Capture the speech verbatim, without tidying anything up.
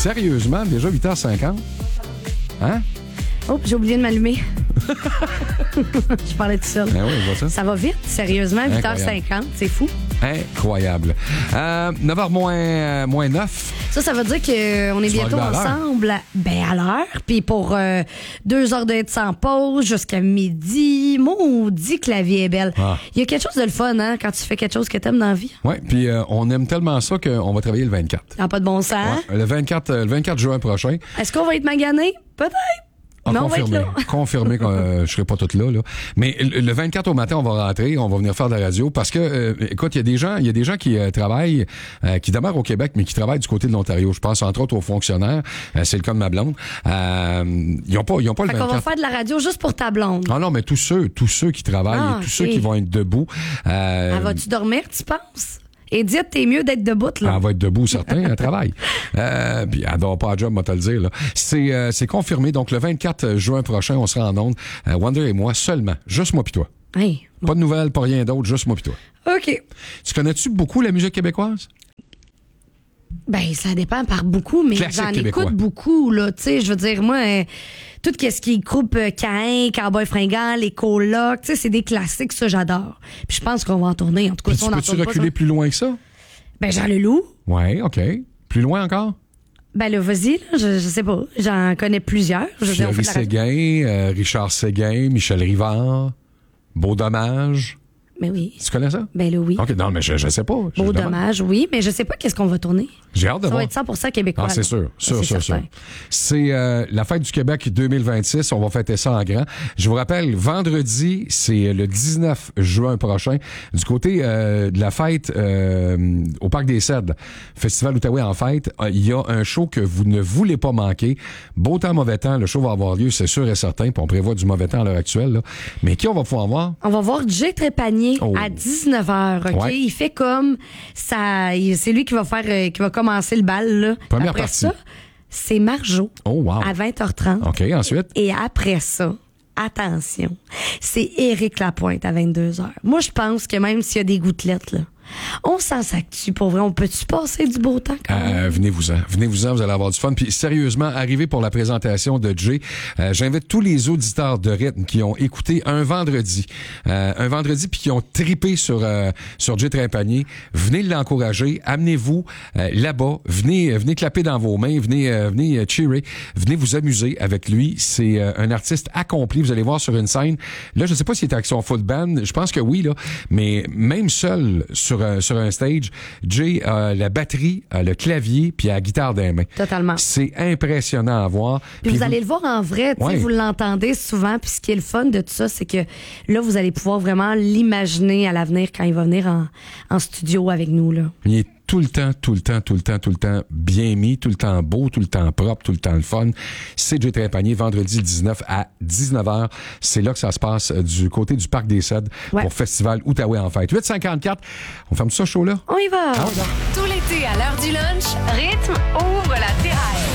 Sérieusement, déjà huit heures cinquante? Hein? Oh, j'ai oublié de m'allumer. Je parlais tout seul. Ben oui, je vois ça. Ça va vite, sérieusement, huit heures Incroyable. cinquante, c'est fou. Incroyable. Euh, neuf heures moins, euh, moins neuf. Ça, ça veut dire qu'on est Tu vas bientôt arriver à l'heure. ensemble. à- Ben, à l'heure. Puis pour euh, deux heures de hits sans pause jusqu'à midi. Maudit que la vie est belle. Ah. Il y a quelque chose de le fun, hein, quand tu fais quelque chose que t'aimes dans la vie. Oui, puis euh, on aime tellement ça qu'on va travailler le vingt-quatre. Ça n'a pas de bon sens. Ouais, le vingt-quatre, euh, le vingt-quatre juin prochain. Est-ce qu'on va être magané? Peut-être. Ah, Mais on va être confirmé, là. confirmé que euh, je serai pas toute là, là. Mais le le vingt-quatre au matin, on va rentrer, on va venir faire de la radio parce que, euh, écoute, il y a des gens, il y a des gens qui euh, travaillent, euh, qui demeurent au Québec, mais qui travaillent du côté de l'Ontario. Je pense entre autres aux fonctionnaires. Euh, c'est le cas de ma blonde. Euh, ils ont pas, ils ont pas Fait le qu'on va vingt-quatre. faire de la radio juste pour ta blonde. Ah non, mais tous ceux, tous ceux qui travaillent, Ah, tous ok. ceux qui vont être debout. Euh, Elle vas-tu dormir, tu penses? Edith, t'es mieux d'être debout, là. Elle va être debout, certain, elle travaille. Euh, puis elle dort pas à job, moi te le dire. Là. C'est, euh, c'est confirmé. Donc, le vingt-quatre juin prochain, on sera en ondes. Euh, Wonder et moi seulement. Juste moi pis toi. Hey, bon. Pas de nouvelles, pas rien d'autre, juste moi pis toi. OK. Tu connais-tu beaucoup la musique québécoise? Ben, ça dépend par beaucoup, mais Classique j'en québécois. écoute beaucoup, là. Tu sais, je veux dire, moi, euh, tout ce qui groupe euh, Caïn, Cowboy Fringant, les colocs, tu sais, c'est des classiques, ça, j'adore. Puis je pense qu'on va en tourner. En tout cas, Puis si tu on en peux-tu tourne pas, reculer ça- plus loin que ça? Ben, Jean Leloup. Ouais, OK. Plus loin encore? Ben, là, vas-y, là, je, je sais pas. J'en connais plusieurs. Je veux dire, on fait Thierry de la radio. Séguin, euh, Richard Séguin, Michel Rivard, Beau Dommage. Ben oui. Tu connais ça? Ben là, oui. OK, non, mais je, je sais pas. Je Beau demande. dommage, oui, mais je sais pas qu'est-ce qu'on va tourner. J'ai hâte de Ça voir. va être cent pour cent québécois. Ah, c'est là. sûr, Ça, sûr, c'est sûr, sûr. certain. C'est euh, la fête du Québec deux mille vingt-six. On va fêter ça en grand. Je vous rappelle, vendredi, c'est le dix-neuf juin prochain. Du côté euh, de la fête euh, au Parc des Cèdres, Festival Outaouais en fête, euh, il y a un show que vous ne voulez pas manquer. Beau temps, mauvais temps, le show va avoir lieu, c'est sûr et certain. Puis on prévoit du mauvais temps à l'heure actuelle. Là. Mais qui on va pouvoir voir? On va voir Jay Trépanier Oh. à dix-neuf heures, OK? Ouais. Il fait comme ça. il- C'est lui qui va faire, euh, qui va commencer le bal, là. Première après partie. ça, c'est Marjo Oh, wow. à vingt heures trente. OK, ensuite? Et après ça, attention, c'est Éric Lapointe à vingt-deux heures. Moi, je pense que même s'il y a des gouttelettes, là, on s'en sac-tu pour vrai? On peut-tu passer du beau temps quand même? Euh, venez-vous-en. Venez-vous-en, vous allez avoir du fun. Puis sérieusement, arrivez pour la présentation de Jay. Euh, j'invite tous les auditeurs de rythme qui ont écouté un vendredi. Euh, un vendredi, puis qui ont tripé sur, euh, sur Jay Trépanier. Venez l'encourager. Amenez-vous euh, là-bas. Venez, venez clapper dans vos mains. Venez, euh, venez euh, cheerer. Venez vous amuser avec lui. C'est euh, un artiste accompli. Vous allez voir sur une scène. Là, je sais pas s'il est avec son full band. Je pense que oui, là. Mais même seul sur un, sur un stage, Jay a la batterie, a le clavier, puis a la guitare dans les mains. Totalement. C'est impressionnant à voir. Puis vous, allez le voir en vrai, tu sais, Ouais. vous l'entendez souvent. Puis ce qui est le fun de tout ça, c'est que là, vous allez pouvoir vraiment l'imaginer à l'avenir quand il va venir en, en studio avec nous, là. Il est tout le temps, tout le temps, tout le temps, tout le temps bien mis, tout le temps beau, tout le temps propre, tout le temps le fun. C'est Jay Trépanier, vendredi le dix-neuf à dix-neuf heures. C'est là que ça se passe euh, du côté du Parc des Cèdres Ouais. pour Festival Outaouais en fête. huit cinquante-quatre, on ferme ça chaud là? On y va! Ah ouais, non. Tout l'été à l'heure du lunch, Rythme ouvre la terrasse.